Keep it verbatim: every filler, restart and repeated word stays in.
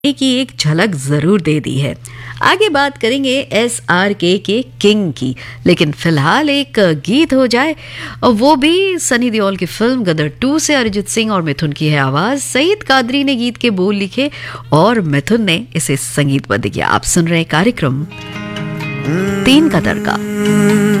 की एक झलक जरूर दे दी है। आगे बात करेंगे एस आर के के किंग की, लेकिन फिलहाल एक गीत हो जाए, और वो भी सनी देओल की फिल्म गदर टू से। अरिजीत सिंह और मिथुन की है आवाज, सईद कादरी ने गीत के बोल लिखे और मिथुन ने इसे संगीतबद्ध किया। आप सुन रहे कार्यक्रम तीन कदर का।